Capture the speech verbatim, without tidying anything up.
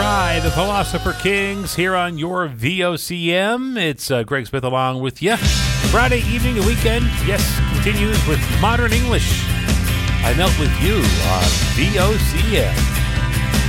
Hi, the Philosopher Kings here on your V O C M. It's uh, Greg Smith along with you. Friday evening, the weekend, yes, continues with Modern English. I melt with you on V O C M.